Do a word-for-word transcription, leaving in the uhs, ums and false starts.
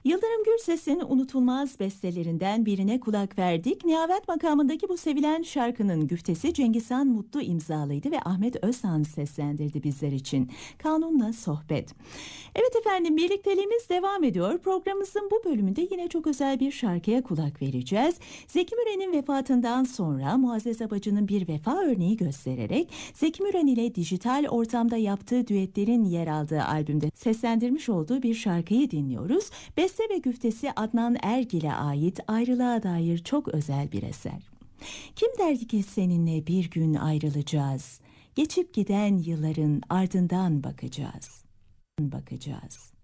Yıldırım Gürses'in unutulmaz bestelerinden birine kulak verdik. Nihavet makamındaki bu sevilen şarkının güftesi Cengizhan Mutlu imzalıydı ve Ahmet Özhan seslendirdi bizler için. Kanunla Sohbet. Evet efendim, birlikteliğimiz devam ediyor. Programımızın bu bölümünde yine çok özel bir şarkıya kulak vereceğiz. Zeki Müren'in vefatından sonra Muazzez Abacı'nın bir vefa örneği göstererek Zeki Müren ile dijital ortamda yaptığı düetlerin yer aldığı albümde seslendirmiş olduğu bir şarkıyı dinliyoruz. Beste ve güftesi Adnan Ergil'e ait Ayrılığa Dair çok özel bir eser. Kim derdi ki seninle bir gün ayrılacağız, geçip giden yılların ardından bakacağız, bakacağız.